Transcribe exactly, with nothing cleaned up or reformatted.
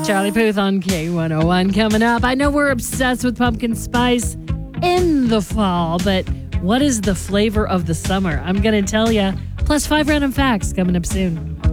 Charlie Puth on K one oh one coming up. I know we're obsessed with pumpkin spice in the fall, but what is the flavor of the summer? I'm going to tell you. Plus five random facts coming up soon.